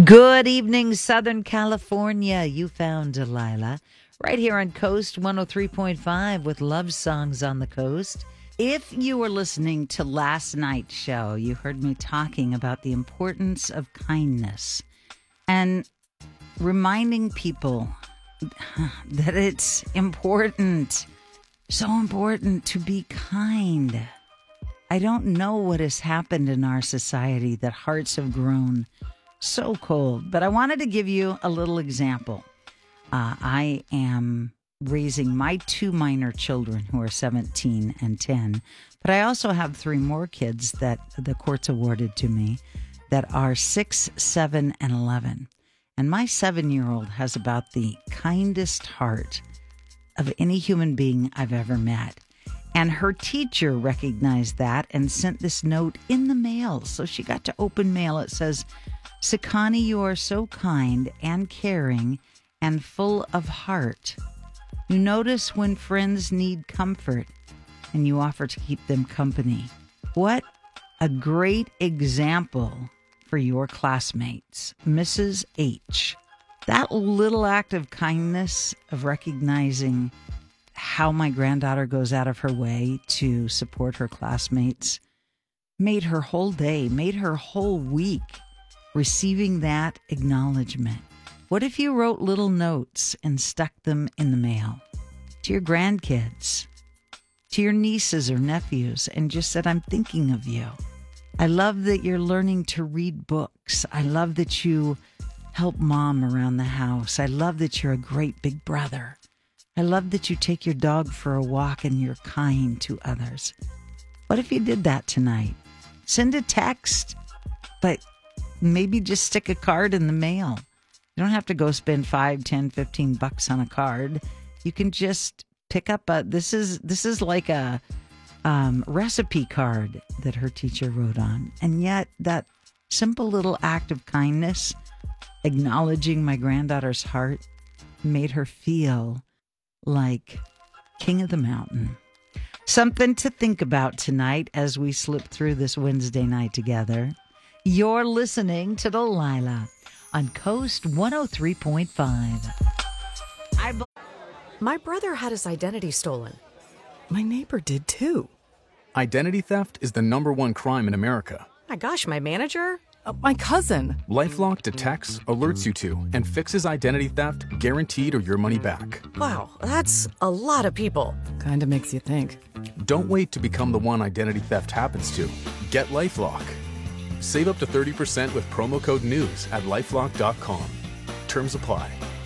Good evening, Southern California. You found Delilah right here on Coast 103.5 with Love Songs on the Coast. If you were listening to last night's show, you heard me talking about the importance of kindness and reminding people that it's important, so important to be kind. I don't know what has happened in our society that hearts have grown so cold, but I wanted to give you a little example. I am raising my two minor children who are 17 and 10, but I also have three more kids that the courts awarded to me that are 6, 7, and 11. And my 7-year-old has about the kindest heart of any human being I've ever met. And her teacher recognized that and sent this note in the mail. So she got to open mail. It says, "Sakani, you are so kind and caring and full of heart. You notice when friends need comfort and you offer to keep them company. What a great example for your classmates, Mrs. H." That little act of kindness, of recognizing how my granddaughter goes out of her way to support her classmates, made her whole day, made her whole week receiving that acknowledgement. What if you wrote little notes and stuck them in the mail to your grandkids, to your nieces or nephews, and just said, "I'm thinking of you. I love that you're learning to read books. I love that you help mom around the house. I love that you're a great big brother. I love that you take your dog for a walk and you're kind to others." What if you did that tonight? Send a text, but maybe just stick a card in the mail. You don't have to go spend $5, $10, $15 on a card. You can just pick up this is like a recipe card that her teacher wrote on. And yet that simple little act of kindness, acknowledging my granddaughter's heart, made her feel like king of the mountain. Something to think about tonight as we slip through this Wednesday night together. You're listening to Delilah on Coast 103.5. My brother had his identity stolen. My neighbor did too. Identity theft is the #1 crime in America. My gosh, my manager? My cousin. LifeLock detects, alerts you to, and fixes identity theft guaranteed or your money back. Wow, that's a lot of people. Kinda makes you think. Don't wait to become the one identity theft happens to. Get LifeLock. Save up to 30% with promo code NEWS at LifeLock.com. Terms apply.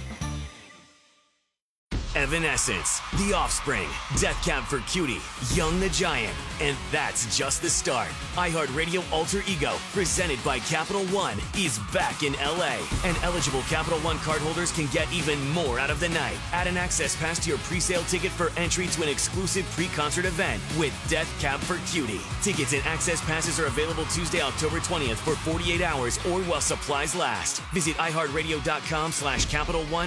Evanescence, The Offspring, Death Cab for Cutie, Young the Giant, and that's just the start. iHeartRadio Alter Ego, presented by Capital One, is back in LA, and eligible Capital One cardholders can get even more out of the night. Add an access pass to your pre-sale ticket for entry to an exclusive pre-concert event with Death Cab for Cutie. Tickets and access passes are available Tuesday, October 20th for 48 hours or while supplies last. Visit iHeartRadio.com/Capital One